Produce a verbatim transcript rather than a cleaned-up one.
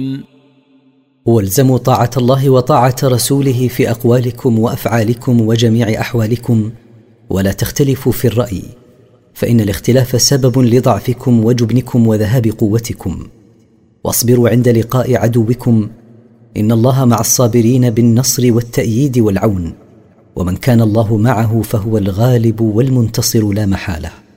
والزموا طاعة الله وطاعة رسوله في أقوالكم وأفعالكم وجميع أحوالكم، ولا تختلفوا في الرأي، فإن الاختلاف سبب لضعفكم وجبنكم وذهاب قوتكم. واصبروا عند لقاء عدوكم، إن الله مع الصابرين بالنصر والتأييد والعون، ومن كان الله معه فهو الغالب والمنتصر لا محالة.